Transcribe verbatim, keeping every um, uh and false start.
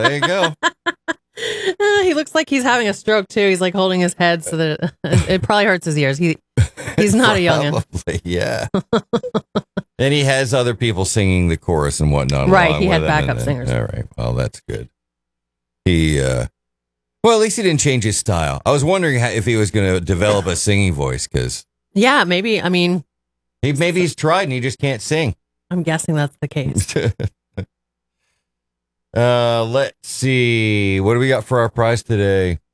There you go. Uh, he looks like he's having a stroke too. He's like holding his head so that it, it probably hurts his ears. He he's not a youngin'. Probably, yeah. And he has other people singing the chorus and whatnot. Right, along he had with him, backup and- singers. All right, well, that's good. He, uh, well, at least he didn't change his style. I was wondering how, if he was going to develop a singing voice because Yeah, maybe. I mean, he maybe he's tried and he just can't sing. I'm guessing that's the case. uh, let's see. What do we got for our prize today?